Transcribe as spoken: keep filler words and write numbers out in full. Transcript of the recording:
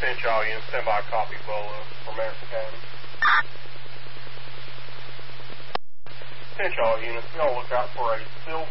Pinch all units, stand by copy Bola for Madison County. Pinch all units, be on the lookout for a silver